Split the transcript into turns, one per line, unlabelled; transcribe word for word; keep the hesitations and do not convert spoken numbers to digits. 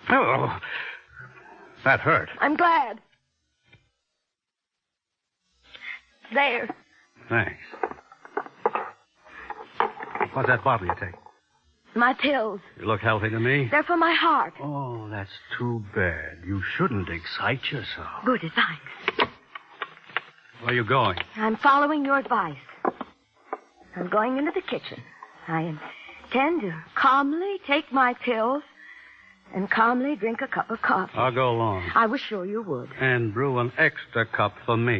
Oh, that hurt.
I'm glad. There.
Thanks. What's that bottle you take?
My pills.
You look healthy to me.
They're for my heart.
Oh, that's too bad. You shouldn't excite yourself.
Good advice.
Where are you going?
I'm following your advice. I'm going into the kitchen. I intend to calmly take my pills and calmly drink a cup of coffee.
I'll go along.
I was sure you would.
And brew an extra cup for me.